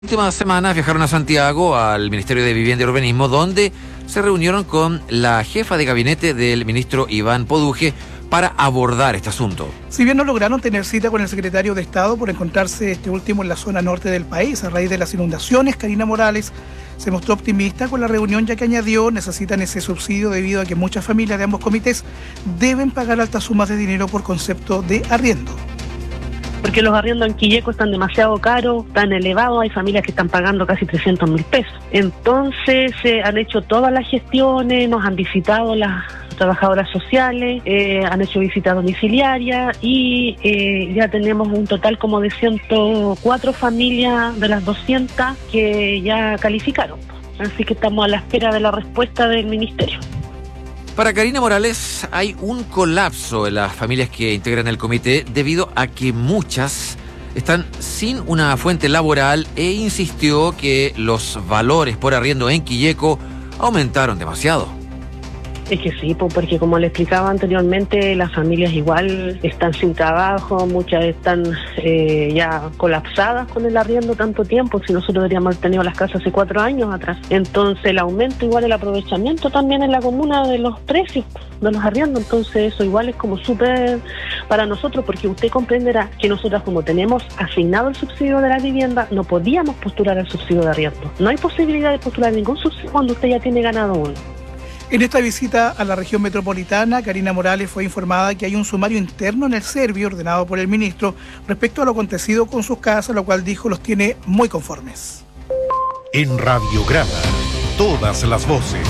Últimas semanas viajaron a Santiago, al Ministerio de Vivienda y Urbanismo, donde se reunieron con la jefa de gabinete del ministro Iván Poduje para abordar este asunto. Si bien no lograron tener cita con el secretario de Estado por encontrarse este último en la zona norte del país a raíz de las inundaciones, Karina Morales se mostró optimista con la reunión, ya que añadió necesitan ese subsidio debido a que muchas familias de ambos comités deben pagar altas sumas de dinero por concepto de arriendo. Porque los arriendos en Quilleco están demasiado caros, tan elevados, hay familias que están pagando casi 300.000 pesos. Entonces han hecho todas las gestiones, nos han visitado las trabajadoras sociales, han hecho visitas domiciliarias y ya tenemos un total como de 104 familias de las 200 que ya calificaron. Así que estamos a la espera de la respuesta del ministerio. Para Karina Morales hay un colapso en las familias que integran el comité debido a que muchas están sin una fuente laboral e insistió que los valores por arriendo en Quilleco aumentaron demasiado. Es que sí, porque como le explicaba anteriormente, las familias igual están sin trabajo, muchas están ya colapsadas con el arriendo tanto tiempo, si nosotros deberíamos haber tenido las casas hace 4 años atrás. Entonces el aumento igual el aprovechamiento también en la comuna de los precios de los arriendos, entonces eso igual es como súper para nosotros, porque usted comprenderá que nosotros como tenemos asignado el subsidio de la vivienda, no podíamos postular el subsidio de arriendo. No hay posibilidad de postular ningún subsidio cuando usted ya tiene ganado uno. En esta visita a la región metropolitana, Karina Morales fue informada que hay un sumario interno en el Servio ordenado por el ministro respecto a lo acontecido con sus casas, lo cual dijo los tiene muy conformes. En Radiograma, todas las voces.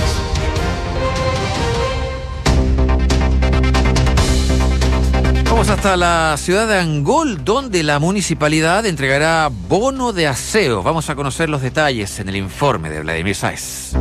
Vamos hasta la ciudad de Angol, donde la municipalidad entregará bono de aseo. Vamos a conocer los detalles en el informe de Vladimir Sáez.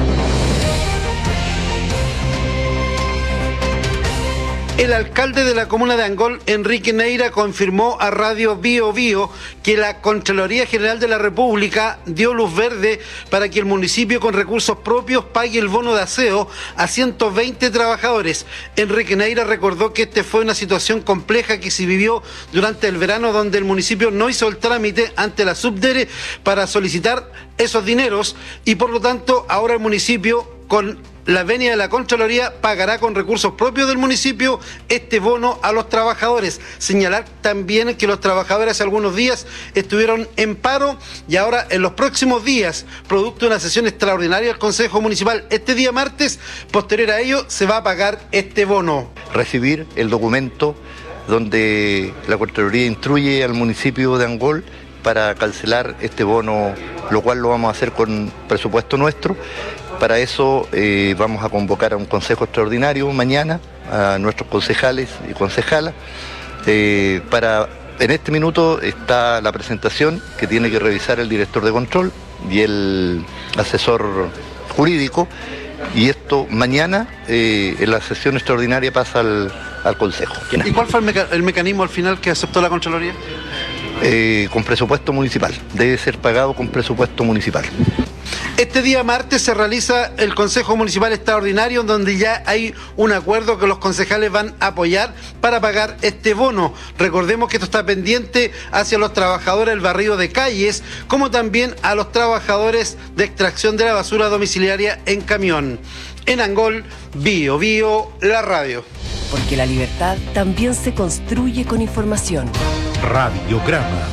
El alcalde de la comuna de Angol, Enrique Neira, confirmó a Radio Bio Bio que la Contraloría General de la República dio luz verde para que el municipio con recursos propios pague el bono de aseo a 120 trabajadores. Enrique Neira recordó que fue una situación compleja que se vivió durante el verano, donde el municipio no hizo el trámite ante la Subdere para solicitar esos dineros y por lo tanto ahora el municipio con la venia de la Contraloría pagará con recursos propios del municipio este bono a los trabajadores. Señalar también que los trabajadores hace algunos días estuvieron en paro y ahora en los próximos días, producto de una sesión extraordinaria del Consejo Municipal este día martes, posterior a ello se va a pagar este bono. Recibir el documento donde la Contraloría instruye al municipio de Angol para cancelar este bono, lo cual lo vamos a hacer con presupuesto nuestro. Para eso vamos a convocar a un consejo extraordinario mañana, a nuestros concejales y concejalas. En este minuto está la presentación que tiene que revisar el director de control y el asesor jurídico, y esto mañana en la sesión extraordinaria pasa al consejo. ¿Y cuál fue el mecanismo al final que aceptó la Contraloría? Con presupuesto municipal, debe ser pagado con presupuesto municipal. Este día martes se realiza el Consejo Municipal Extraordinario, donde ya hay un acuerdo que los concejales van a apoyar para pagar este bono. Recordemos que esto está pendiente hacia los trabajadores del barrido de calles, como también a los trabajadores de extracción de la basura domiciliaria en camión. En Angol, Bio Bio, la radio. Porque la libertad también se construye con información. Radiograma.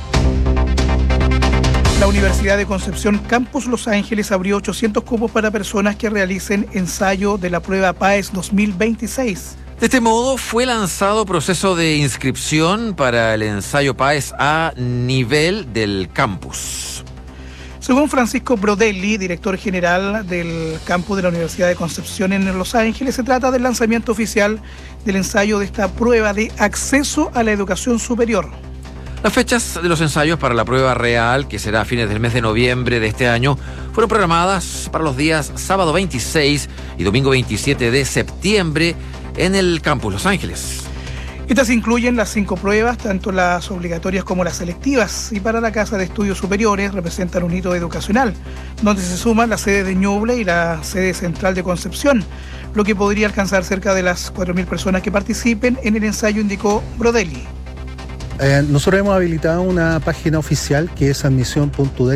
La Universidad de Concepción Campus Los Ángeles abrió 800 cupos para personas que realicen ensayo de la prueba PAES 2026. De este modo fue lanzado proceso de inscripción para el ensayo PAES a nivel del campus. Según Francisco Brodelli, director general del campus de la Universidad de Concepción en Los Ángeles, se trata del lanzamiento oficial del ensayo de esta prueba de acceso a la educación superior. Las fechas de los ensayos para la prueba real, que será a fines del mes de noviembre de este año, fueron programadas para los días sábado 26 y domingo 27 de septiembre en el campus Los Ángeles. Estas incluyen las 5 pruebas, tanto las obligatorias como las selectivas, y para la Casa de Estudios Superiores representan un hito educacional, donde se suman la sede de Ñuble y la sede central de Concepción, lo que podría alcanzar cerca de las 4.000 personas que participen en el ensayo, indicó Brodelli. Nosotros hemos habilitado una página oficial que es admisión.udec